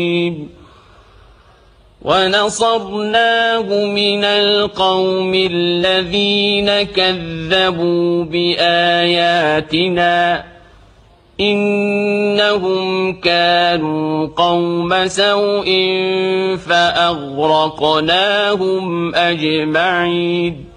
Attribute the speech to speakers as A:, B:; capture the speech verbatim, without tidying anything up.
A: ونصرناه من القوم الذين كذبوا بآياتنا إنهم كانوا قوم سوء فأغرقناهم أجمعين.